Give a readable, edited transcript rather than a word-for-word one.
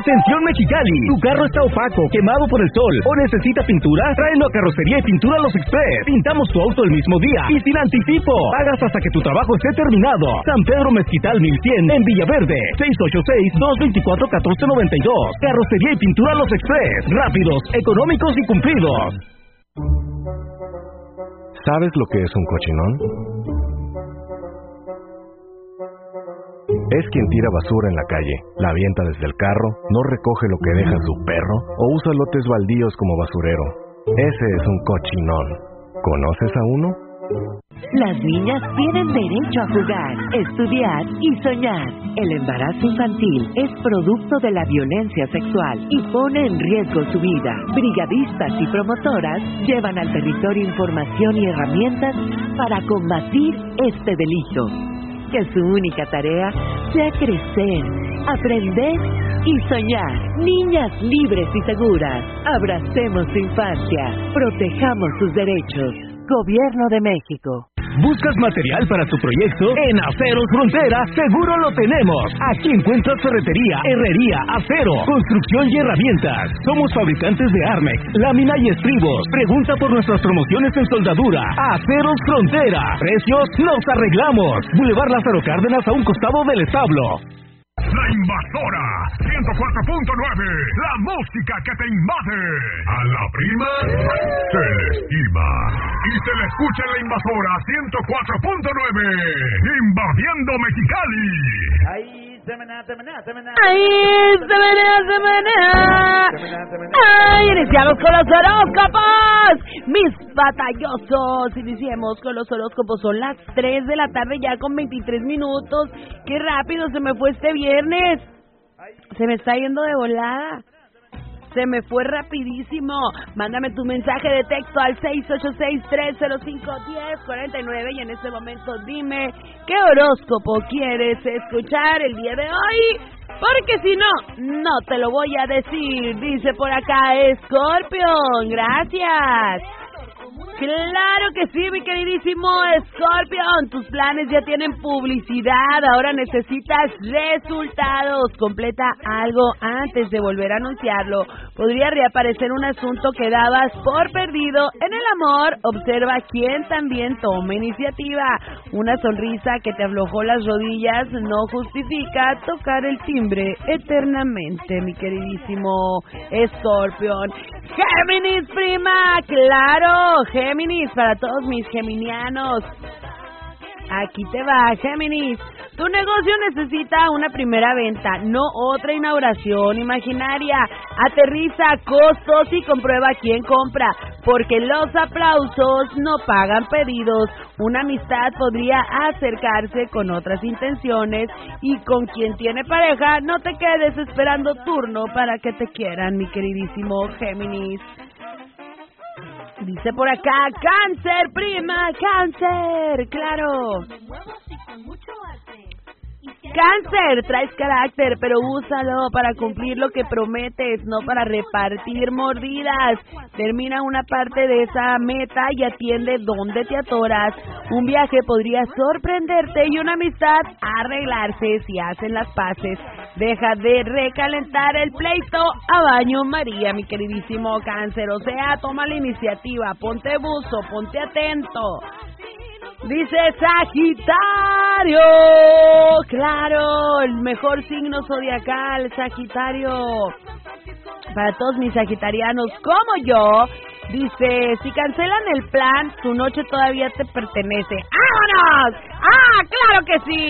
Atención Mexicali, tu carro está opaco, quemado por el sol o necesita pintura, tráelo a Carrocería y Pintura Los Express. Pintamos tu auto el mismo día y sin anticipo. Pagas hasta que tu trabajo esté terminado. San Pedro Mezquital 1100 en Villaverde. 686-224-1492. Carrocería y Pintura Los Express. Rápidos, económicos y cumplidos. ¿Sabes lo que es un cochinón? Es quien tira basura en la calle, la avienta desde el carro, no recoge lo que deja su perro o usa lotes baldíos como basurero. Ese es un cochinón. ¿Conoces a uno? Las niñas tienen derecho a jugar, estudiar y soñar. El embarazo infantil es producto de la violencia sexual y pone en riesgo su vida. Brigadistas y promotoras llevan al territorio información y herramientas para combatir este delito. Que su única tarea sea crecer, aprender y soñar. Niñas libres y seguras. Abracemos su infancia. Protejamos sus derechos. Gobierno de México. ¿Buscas material para tu proyecto? En Aceros Frontera seguro lo tenemos. Aquí encuentras ferretería, herrería, acero, construcción y herramientas. Somos fabricantes de Armex, lámina y estribos. Pregunta por nuestras promociones en soldadura. Aceros Frontera. Precios los arreglamos. Boulevard Lázaro Cárdenas a un costado del establo. La Invasora 104.9, la música que te invade. A la prima se le estima y se le escucha en La Invasora 104.9, invadiendo Mexicali. Ay, semana. Ay, iniciamos con los horóscopos, mis batallosos. Iniciemos con los horóscopos. Son las 3 de la tarde ya con 23 minutos. Qué rápido se me fue este viernes. Se me está yendo de volada. Se me fue rapidísimo. Mándame tu mensaje de texto al 686-305-1049 y en este momento dime qué horóscopo quieres escuchar el día de hoy, porque si no, no te lo voy a decir. Dice por acá Scorpion, gracias. Claro que sí, mi queridísimo Scorpion. Tus planes ya tienen publicidad. Ahora necesitas resultados. Completa algo antes de volver a anunciarlo. Podría reaparecer un asunto que dabas por perdido. En el amor, observa quién también toma iniciativa. Una sonrisa que te aflojó las rodillas no justifica tocar el timbre eternamente, mi queridísimo Scorpion. Géminis, prima, claro, Géminis, para todos mis geminianos. Aquí te va, Géminis. Tu negocio necesita una primera venta, no otra inauguración imaginaria. Aterriza costos y comprueba quién compra, porque los aplausos no pagan pedidos. Una amistad podría acercarse con otras intenciones y con quien tiene pareja, no te quedes esperando turno para que te quieran, mi queridísimo Géminis. Dice por acá, Cáncer, prima, Cáncer, claro. Cáncer, traes carácter, pero úsalo para cumplir lo que prometes, no para repartir mordidas. Termina una parte de esa meta y atiende donde te atoras. Un viaje podría sorprenderte y una amistad arreglarse si hacen las paces. Deja de recalentar el pleito a baño María, mi queridísimo Cáncer. O sea, toma la iniciativa, ponte buzo, ponte atento. Dice Sagitario, claro, el mejor signo zodiacal, Sagitario. Para todos mis sagitarianos como yo, dice, si cancelan el plan, tu noche todavía te pertenece. ¡Vámonos! ¡Ah, claro que sí!